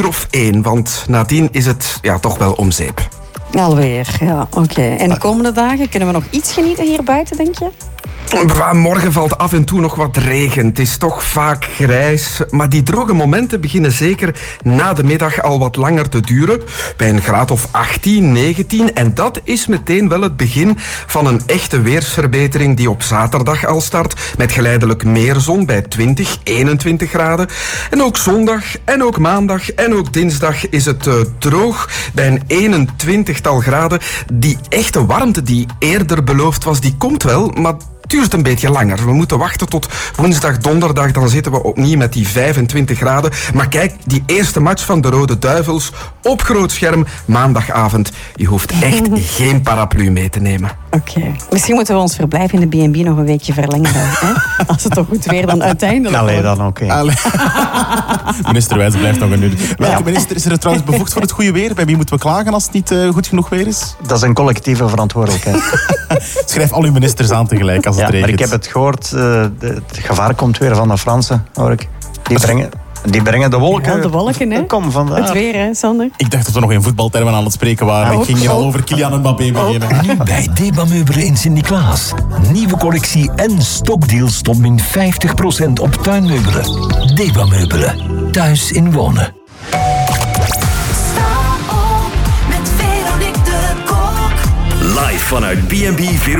uur of 1, want nadien is het toch wel om zeep. Alweer, ja, oké. En de komende dagen kunnen we nog iets genieten hier buiten, denk je? Morgen valt af en toe nog wat regen. Het is toch vaak grijs. Maar die droge momenten beginnen zeker na de middag al wat langer te duren. Bij een graad of 18, 19. En dat is meteen wel het begin van een echte weersverbetering die op zaterdag al start. Met geleidelijk meer zon bij 20, 21 graden. En ook zondag en ook maandag en ook dinsdag is het droog. Bij een 21-tal graden. Die echte warmte die eerder beloofd was, die komt wel, maar het duurt een beetje langer. We moeten wachten tot woensdag, donderdag. Dan zitten we opnieuw met die 25 graden. Maar kijk, die eerste match van de Rode Duivels op groot scherm maandagavond. Je hoeft echt geen paraplu mee te nemen. Oké. Misschien moeten we ons verblijf in de B&B nog een weekje verlengen. Hè? Als het toch goed weer dan uiteindelijk. Allee, dan oké. Minister Wijs blijft nog een uur. Welke minister is er trouwens bevoegd voor het goede weer? Bij wie moeten we klagen als het niet goed genoeg weer is? Dat is een collectieve verantwoordelijkheid. Schrijf al uw ministers aan tegelijk als het regent. Maar ik heb het gehoord, het gevaar komt weer van de Fransen, hoor ik. Die brengen de wolken. Ja, de wolken, hè? Kom vandaar. Het weer, hè, Sander? Ik dacht dat we nog in voetbaltermen aan het spreken waren. Ik ging hier al over Kylian Mbappé beginnen. Nu bij Deba Meubelen in Sint-Niklaas. Nieuwe collectie en stokdeals tot min 50% op tuinmeubelen. Deba Meubelen. Thuis in wonen. Live vanuit B&B